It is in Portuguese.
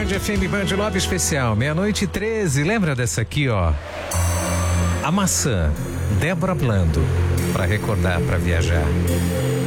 Band FM, Band Lobby Especial, 00:13. Lembra dessa aqui, ó? A Maçã, Débora Blando, pra recordar, pra viajar.